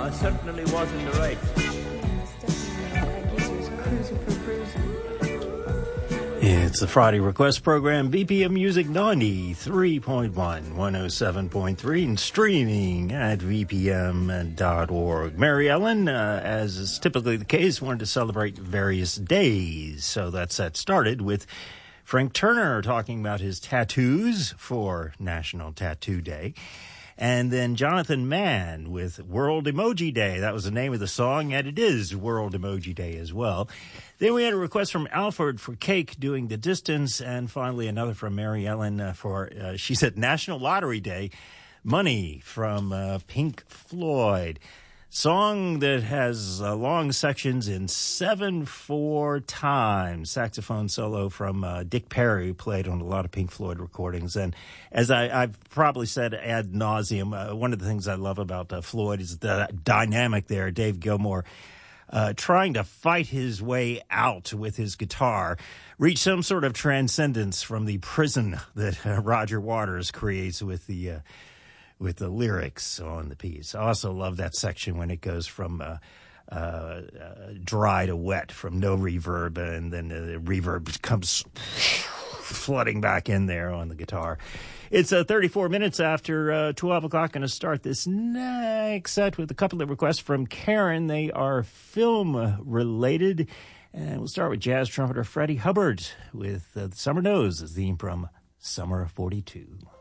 I certainly was in the right. It's the Friday Request Program, BPM Music 93.1, 107.3, and streaming at vpm.org. Mary Ellen, as is typically the case, wanted to celebrate various days. So that's that started with Frank Turner talking about his tattoos for National Tattoo Day. And then Jonathan Mann with World Emoji Day. That was the name of the song, and it is World Emoji Day as well. Then we had a request from Alfred for Cake doing The Distance, and finally another from Mary Ellen for, she said, National Lottery Day, Money from Pink Floyd. Song that has long sections in 7/4 time. Saxophone solo from Dick Perry, who played on a lot of Pink Floyd recordings. And as I've probably said ad nauseum, one of the things I love about Floyd is the dynamic there. Dave Gilmour trying to fight his way out with his guitar, reach some sort of transcendence from the prison that Roger Waters creates with the lyrics on the piece. I also love that section when it goes from dry to wet, from no reverb, and then the reverb comes flooding back in there on the guitar. It's 34 minutes after 12 o'clock. Going to start this next set with a couple of requests from Karen. They are film-related. And we'll start with jazz trumpeter Freddie Hubbard with The Summer Knows, a theme from Summer of 42.